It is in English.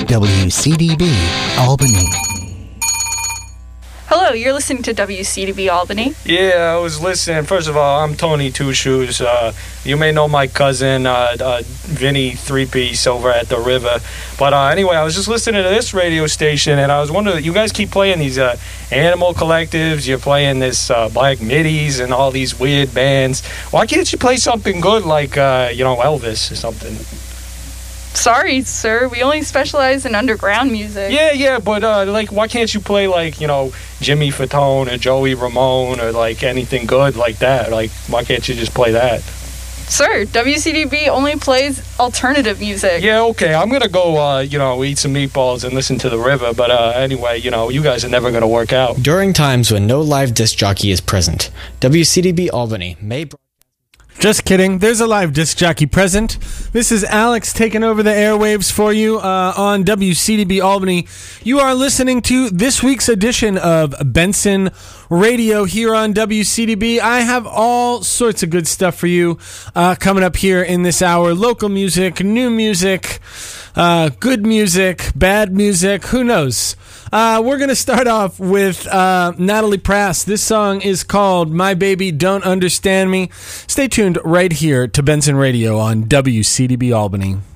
WCDB Albany. Hello, you're listening to WCDB Albany. Yeah, I was listening. First of all, I'm Tony Two Shoes. You may know my cousin, Vinny Three Piece over at the River. But anyway, I was just listening to this radio station, and I was wondering, you guys keep playing these Animal Collectives, you're playing this Black Middies and all these weird bands. Why can't you play something good like, Elvis or something? Sorry, sir. We only specialize in underground music. Yeah, but why can't you play Jimmy Fatone or Joey Ramone or anything good like that? Why can't you just play that? Sir, WCDB only plays alternative music. Yeah, okay. I'm gonna go, eat some meatballs and listen to the River. But anyway, you guys are never gonna work out. During times when no live disc jockey is present, WCDB Albany may. Just kidding. There's a live disc jockey present. This is Alex taking over the airwaves for you on WCDB Albany. You are listening to this week's edition of Benson Radio here on WCDB. I have all sorts of good stuff for you coming up here in this hour. Local music, new music, good music, bad music, who knows? We're going to start off with Natalie Prass. This song is called My Baby Don't Understand Me. Stay tuned right here to Benson Radio on WCDB Albany.